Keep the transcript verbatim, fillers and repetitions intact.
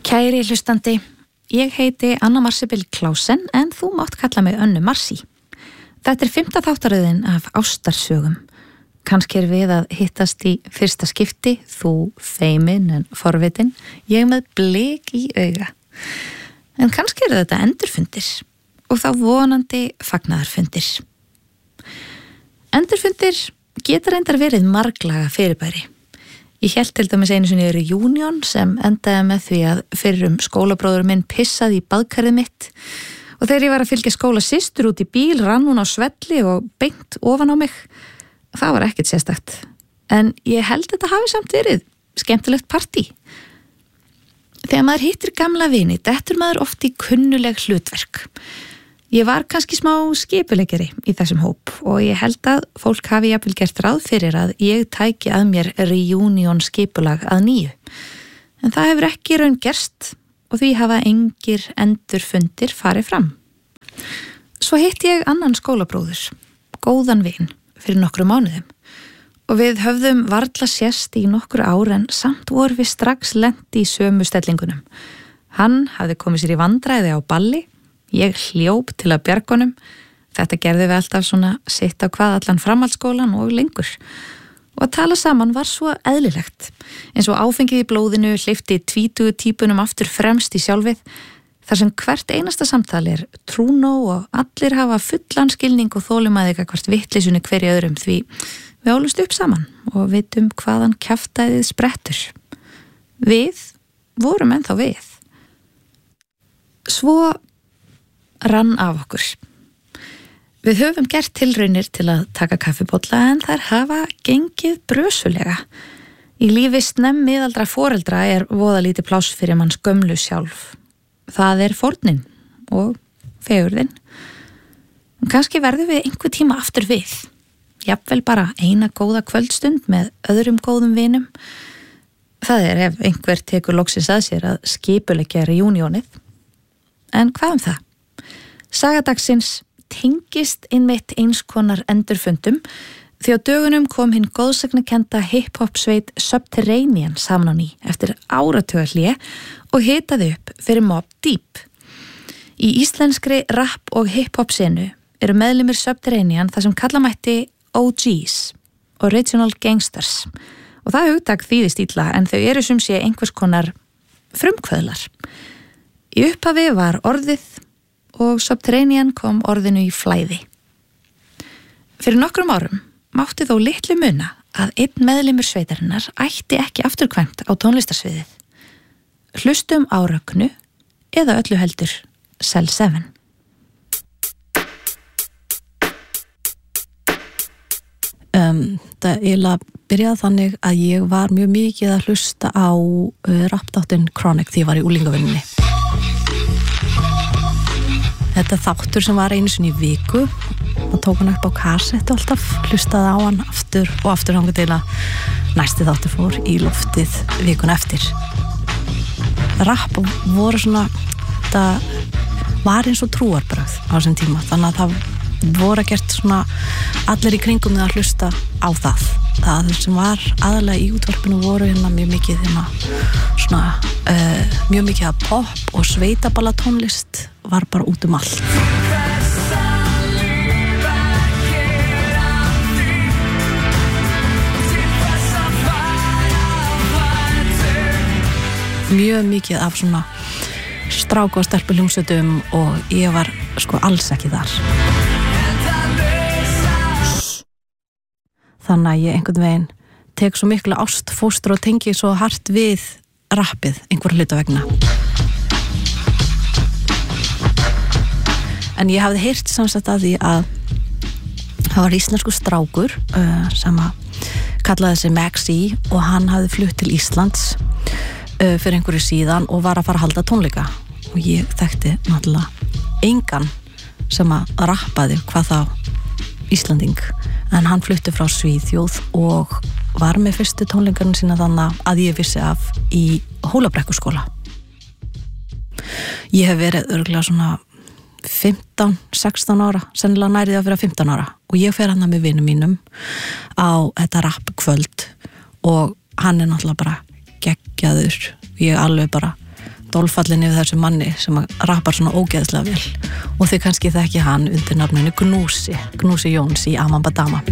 Kæri hlustandi, ég heiti Anna Marsibil Klausen en þú mátt kalla mig Önnu Marsi. Þetta er fimmta þáttaröðin af ástarsögum. Kannski er við að hittast í fyrsta skipti, þú feimin en forvitin, ég með blik í auga. En kannski eru þetta endurfundir og þá vonandi fagnaðarfundir. Endurfundir geta reyndar verið marglaga fyrirbæri. Ég hélt til dæmis einu sinni reunion sem endaði með því að fyrrum skólabróður minn pissaði í baðkarið mitt og þegar ég var að fylgja skóla systur út í bíl rann hún á svelli og beint ofan á mig. Það var ekkert sérstakt. En ég held þetta hafi samt verið skemmtilegt partí. Þegar maður hittir gamla vini, dettur maður oft í kunnuleg hlutverk. Ég var kannski smá skipuleikari í þessum hóp og ég held að fólk hafi jafnvel gert ráð fyrir að ég tæki að mér reunion skipulag að nýju. En það hefur ekki raun gerst og því hafa engir endurfundir farið fram. Svo hitti ég annan skólabróður, góðan vin, fyrir nokkru mánuðum og við höfðum varla sést í nokkru ár en samt voru við strax lent í sömu stellingunum. Hann hafði komið sér í vandræði á balli. Ég hljóp til að bjarga honum. Þetta gerði við alltaf svona sitt á hvað allan framhaldsskólan og lengur. Og að tala saman var svo eðlilegt. Eins og áfengið í blóðinu hleypti tvítugu típunum aftur fremst í sjálfið, þar sem hvert einasta samtal er trúnó og allir hafa fullan skilning og þolinmæði gagnvart vitleysunni hverju öðrum því við ólumst upp saman og vitum hvaðan kjaftaðið sprettur. Við vorum ennþá við. Svo rann af okkur. Við höfum gert tilraunir til að taka kaffibolla en þær hafa gengið brösulega. Í lífi snemm miðaldra foreldra er voða lítið pláss fyrir manns gömlu sjálf. Það er fórnin og fegurðin. Kannski verðum við einhver tíma aftur við. Jafnvel bara eina góða kvöldstund með öðrum góðum vinum. Það er ef einhver tekur loksins að sér að skipuleggja reunionið. En hvað um það? Sagadagsins tengist einmitt eins konar endurfundum því á dögunum kom hinn góðsagnakennda hip-hop sveit Subterranean saman á ný eftir áratugarhlé og hitaði upp fyrir Mobb Deep. Í íslenskri rap og hip-hop senu eru meðlimir Subterranean það sem kalla mætti O Gs, Original Gangsters og það hugtak þýðist illa en þau eru sem sé einhvers konar frumkvöðlar. Í upphafi var orðið og Subterranean kom orðinu í flæði. Fyrir nokkrum árum mátti þó litlu muna að einn meðlimur sveitarinnar ætti ekki afturkvæmt á tónlistarsviðið. Hlustum á Rögnu eða öllu heldur Cell seven. Um, það eiginlega byrjaði þannig að ég var mjög mikið að hlusta á uh, rappdáttin Chronic því ég var í unglingavinnunni. Þetta þáttur sem var einu sinni í viku og tók hann upp á kassettu alltaf, hlustaði á hann aftur og aftur þangað til að næsti þáttur fór í loftið vikun eftir. Rapp voru svona, þetta var eins og trúarbrögð á þessum tíma, þannig að það voru að gert svona allir í kringum með að hlusta á það. Það sem var aðalega í útvarpinu voru hérna mjög mikið hérna svona uh, mjög mikið að pop og sveitaballatónlist var bara út um allt. Mjög mikið af svona stráku og stelpu hljómsveitum og ég var sko alls ekki þar. Þannig að ég einhvern veginn tek svo miklu ást, fóstur og tengi svo hart við rappið einhver hluta vegna. En ég hafði heyrt samsett að því að það var íslensku strákur uh, sem að kallaði sig Maxi og hann hafði flutt til Íslands uh, fyrir einhverju síðan og var að fara að halda tónleika og ég þekkti náttúrulega engan sem að rappaði hvað þá Íslanding en hann flutti frá Svíþjóð og var með fyrstu tónleikarinn sína þannig að ég vissi af í Hólabrekkuskóla. Ég hef verið örugglega svona fimmtán, sextán ára, sennilega nærið að vera fimmtán ára og ég fer hann með vinum mínum á þetta rappkvöld og hann er náttúrulega bara geggjaður. Ég alveg bara dolfallin yfir þessu manni sem rappar svona ógeðslega vel og þið kannski þekki hann undir nafninu Gnúsi Gnúsi Jóns í Amambadama.